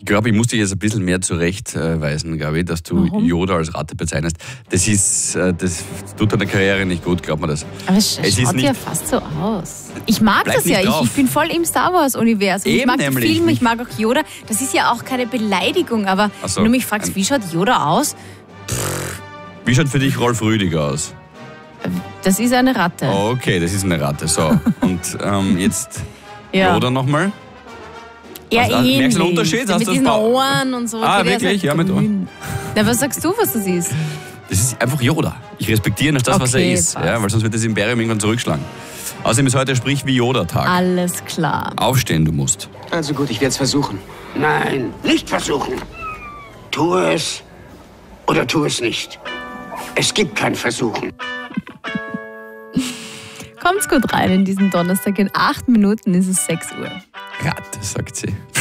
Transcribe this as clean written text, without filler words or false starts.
glaube, ich muss dich jetzt ein bisschen mehr zurechtweisen, Gabi, dass du Yoda als Ratte bezeichnest. Das tut deiner Karriere nicht gut, glaub mir das. Aber es schaut ja fast so aus. Ich mag das ja, ich bin voll im Star Wars-Universum. Ich mag die Filme, ich mag auch Yoda. Das ist ja auch keine Beleidigung, aber wenn du mich fragst, wie schaut Yoda aus? Wie schaut für dich Rolf Rüdiger aus? Das ist eine Ratte. Oh, okay, das ist eine Ratte. So, und jetzt Yoda nochmal. Ja, ähnlich. Merkst du den Unterschied? Mit diesen Ohren und so. Wirklich? Ja, mit Ohren. Na, was sagst du, was das ist? Das ist einfach Yoda. Ich respektiere ihn als das, was er ist. Ja, weil sonst wird das Imperium irgendwann zurückschlagen. Außerdem ist heute Sprich wie Yoda-Tag. Alles klar. Aufstehen, du musst. Also gut, ich werde es versuchen. Nein, nicht versuchen. Tu es oder tu es nicht. Es gibt kein Versuchen. Kommt's gut rein in diesen Donnerstag. In 8 Minuten ist es 6 Uhr. Ratte, sagt sie.